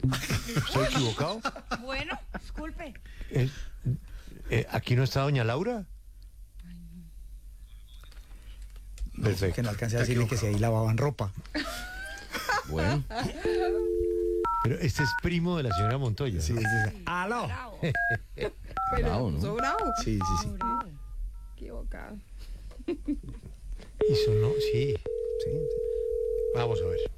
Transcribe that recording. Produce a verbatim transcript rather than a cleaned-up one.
¿Estoy equivocado? Bueno, disculpe. Eh, eh, ¿Aquí no está doña Laura? No, Perfecto. que no alcancé a decirle que si ahí lavaban ropa. Bueno, Pero este es primo de la señora Montoya, ¿no? Sí, sí, sí. ¡Aló! Bravo. Pero bravo, ¿no? ¿sos bravo? Sí, sí, sí. Bravo. Equivocado. Y sonó, sí. Sí, sí. Vamos a ver.